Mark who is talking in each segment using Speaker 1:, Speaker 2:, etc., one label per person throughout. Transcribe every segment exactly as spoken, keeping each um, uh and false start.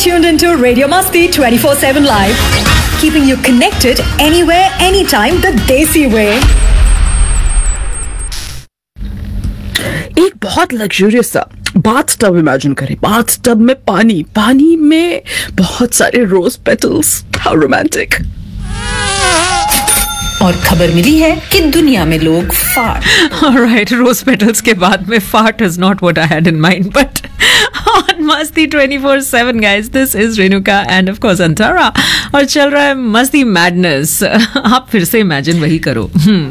Speaker 1: tuned into Radio Masti twenty-four seven Live, keeping you connected anywhere, anytime the Desi way.
Speaker 2: एक बहुत luxurious सा bath tub imagine करें, bath tub में पानी, पानी में बहुत सारे रोज पेटल्स, हाउ रोमांटिक।
Speaker 3: और खबर मिली है कि दुनिया में लोग फार्ट।
Speaker 4: Alright, रोज पेटल्स के बाद में fart is not what I had in mind, but on मस्ती twenty-four seven guys, this is Renuka and of course अंतरा और चल रहा है मस्ती मैडनेस। आप फिर से इमेजिन वही करो।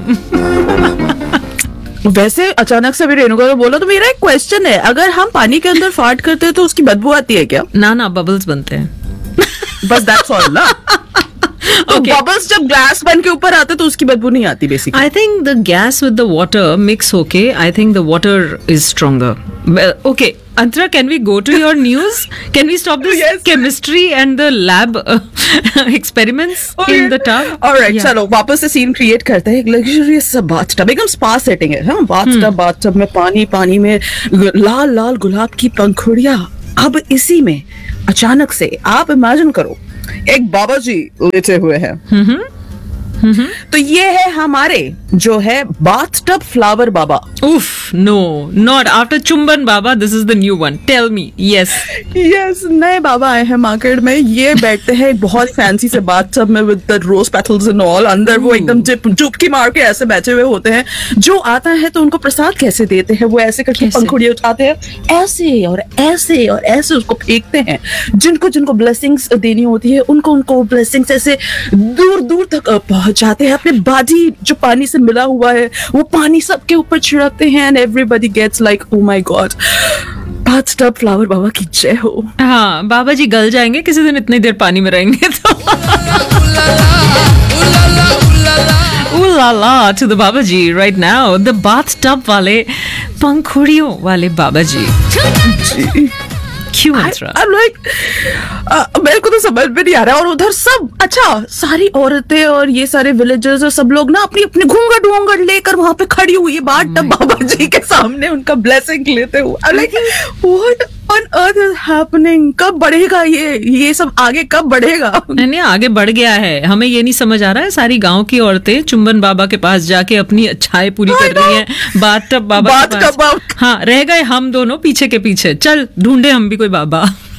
Speaker 2: वैसे अचानक से भी रेणुका तो बोला, तो मेरा एक क्वेश्चन है, अगर हम पानी के अंदर फार्ट करते हैं तो उसकी बदबू आती है क्या?
Speaker 4: ना ना, बबल्स बनते हैं
Speaker 2: बस, दैट्स ऑल ना। तो बबल्स जब ग्लास बन के ऊपर आते तो उसकी बदबू नहीं आती basically.
Speaker 4: I think the gas with the water mix होके, I think the water is stronger. Okay Antara, can we go to your news? Can we stop this yes. chemistry and the lab uh, experiments okay. in the tub?
Speaker 2: Alright, yeah. चलो वापस से scene create करते हैं। एक luxurious सा bathtub, एकदम spa setting है। हाँ, बाथटब बाथटब में पानी, पानी में लाल लाल गुलाब की पंखुड़ियां। अब इसी में अचानक से आप इमेजिन करो, एक बाबा जी लेटे हुए हैं। Mm-hmm. तो ये है हमारे जो है बाथटब फ्लावर बाबा।
Speaker 4: उफ, नो, नॉट आफ्टर चुंबन बाबा, this is the new one, tell me. Yes
Speaker 2: yes, नए बाबा आए हैं मार्केट में। ये बैठते हैं बहुत फैंसी से बाथटब में with the rose petals and all. अंदर वो एकदम डुबकी मार के ऐसे बैठे हुए होते हैं। जो आता है तो उनको प्रसाद कैसे देते हैं, वो ऐसे करके पंखुड़ियां उठाते हैं, ऐसे और ऐसे और ऐसे उसको फेंकते हैं। जिनको जिनको ब्लेसिंग्स देनी होती है उनको उनको ब्लेसिंग्स ऐसे दूर दूर तक जाते हैं। अपने बॉडी जो पानी से मिला हुआ है वो पानी सबके ऊपर छिड़कते हैं and everybody gets like, oh my God, bathtub flower बाबा की जय हो।
Speaker 4: हाँ, बाबा जी गल जाएंगे किसी दिन इतनी देर पानी में रहेंगे तो। Ooh la la to the Baba Ji right now, the bathtub वाले पंखुड़ियों वाले बाबा जी। क्यों अंतरा?
Speaker 2: I'm like, uh, मेरे को तो समझ में नहीं आ रहा। और उधर सब, अच्छा, सारी औरतें और ये सारे विलेजर्स और सब लोग ना अपनी अपनी घूंघट वूंघट लेकर वहां पे खड़ी हुई है बाथटब बाबा जी के सामने, उनका ब्लेसिंग लेते हुए। I'm like, what on earth is happening? कब बढ़ेगा ये ये सब आगे, कब बढ़ेगा?
Speaker 4: नहीं, आगे बढ़ गया है। हमें ये नहीं समझ आ रहा है, सारी गांव की औरतें चुंबन बाबा के पास जाके अपनी अच्छाई पूरी कर रही हैं बाथटब बाबा के पास। हाँ, रह गए हम दोनों पीछे के पीछे। चल ढूंढे हम भी कोई बाबा।